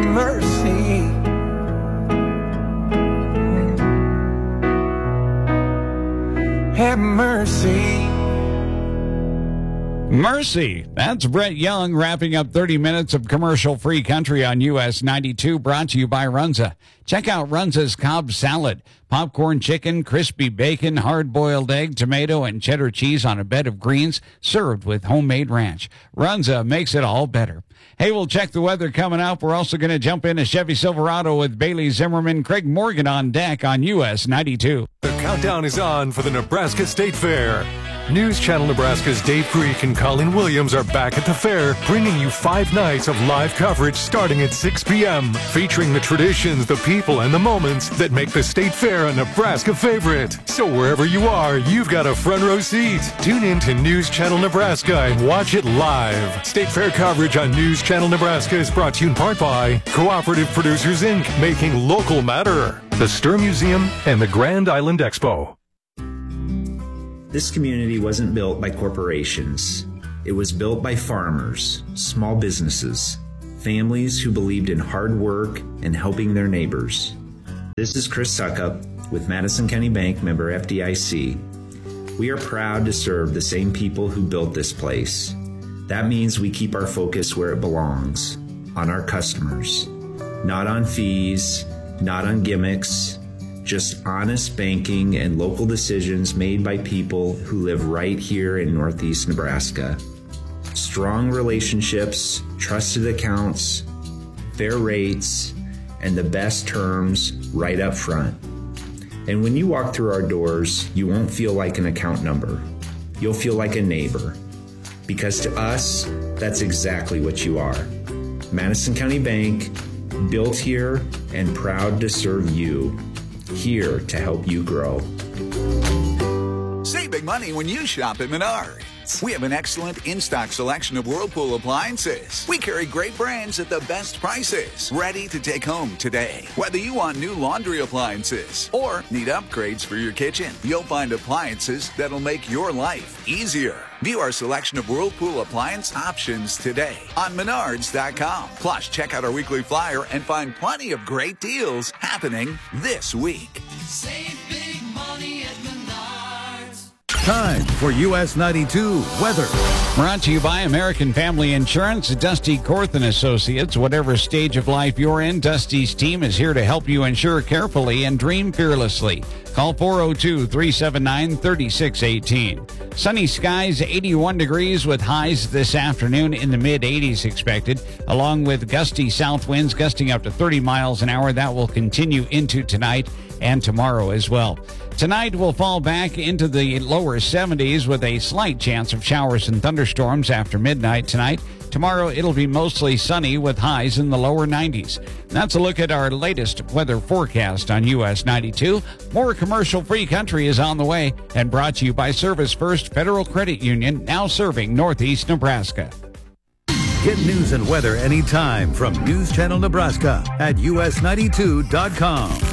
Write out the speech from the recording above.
mercy. Have mercy. Mercy. That's Brett Young wrapping up 30 minutes of commercial-free country on US 92, brought to you by Runza. Check out Runza's Cobb salad. Popcorn chicken, crispy bacon, hard-boiled egg, tomato, and cheddar cheese on a bed of greens, served with homemade ranch. Runza makes it all better. Hey, we'll check the weather coming up. We're also going to jump into Chevy Silverado with Bailey Zimmerman, Craig Morgan on deck on US 92. The countdown is on for the Nebraska State Fair. News Channel Nebraska's Dave Greek and Colleen Williams are back at the fair, bringing you 5 nights of live coverage starting at 6 p.m., featuring the traditions, the people, and the moments that make the State Fair a Nebraska favorite. So wherever you are, you've got a front row seat. Tune in to News Channel Nebraska and watch it live. State Fair coverage on News Channel Nebraska is brought to you in part by Cooperative Producers, Inc., making local matter, the Stir Museum, and the Grand Island Expo. This community wasn't built by corporations. It was built by farmers, small businesses, families who believed in hard work and helping their neighbors. This is Chris Suckup with Madison County Bank, member FDIC. We are proud to serve the same people who built this place. That means we keep our focus where it belongs, on our customers. Not on fees, not on gimmicks, just honest banking and local decisions made by people who live right here in Northeast Nebraska. Strong relationships, trusted accounts, fair rates, and the best terms right up front. And when you walk through our doors, you won't feel like an account number. You'll feel like a neighbor. Because to us, that's exactly what you are. Madison County Bank, built here and proud to serve you. Here to help you grow. Save big money when you shop at Menards. We have an excellent in-stock selection of Whirlpool appliances. We carry great brands at the best prices. Ready to take home today. Whether you want new laundry appliances or need upgrades for your kitchen, you'll find appliances that'll make your life easier. View our selection of Whirlpool appliance options today on Menards.com. Plus, check out our weekly flyer and find plenty of great deals happening this week. Save big money at Menards. Time for US 92 weather. Brought to you by American Family Insurance, Dusty Korth & Associates. Whatever stage of life you're in, Dusty's team is here to help you insure carefully and dream fearlessly. Call 402-379-3618. Sunny skies, 81 degrees with highs this afternoon in the mid-80s expected, along with gusty south winds gusting up to 30 miles an hour. That will continue into tonight and tomorrow as well. Tonight will fall back into the lower 70s with a slight chance of showers and thunderstorms after midnight tonight. Tomorrow it'll be mostly sunny with highs in the lower 90s. That's a look at our latest weather forecast on US 92. More commercial-free country is on the way and brought to you by Service First Federal Credit Union, now serving Northeast Nebraska. Get news and weather anytime from News Channel Nebraska at us92.com.